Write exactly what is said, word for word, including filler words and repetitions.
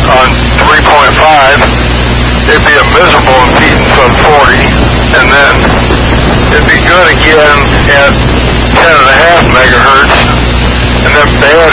on three point five, it'd be a miserable impedance on forty, and then it'd be good again at ten and a half megahertz, and then bad